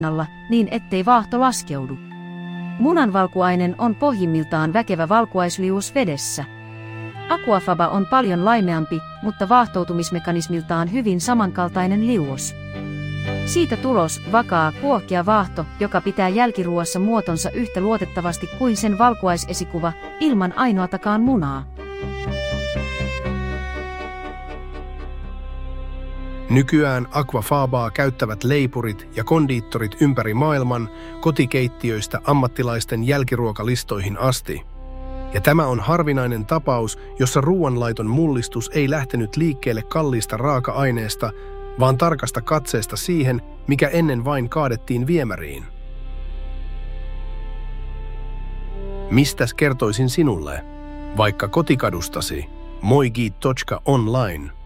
niin ettei vaahto laskeudu. Munanvalkuainen on pohjimmiltaan väkevä valkuaisliuos vedessä. Aquafaba on paljon laimeampi, mutta vaahtoutumismekanismiltaan hyvin samankaltainen liuos. Siitä tulos vakaa, kuohkea vaahto, joka pitää jälkiruoassa muotonsa yhtä luotettavasti kuin sen valkuaisesikuva, ilman ainoatakaan munaa. Nykyään Aquafabaa käyttävät leipurit ja kondiittorit ympäri maailman, kotikeittiöistä ammattilaisten jälkiruokalistoihin asti. Ja tämä on harvinainen tapaus, jossa ruoanlaiton mullistus ei lähtenyt liikkeelle kalliista raaka-aineesta, vaan tarkasta katseesta siihen, mikä ennen vain kaadettiin viemäriin. Mistäs kertoisin sinulle? Vaikka kotikadustasi. Moigi.online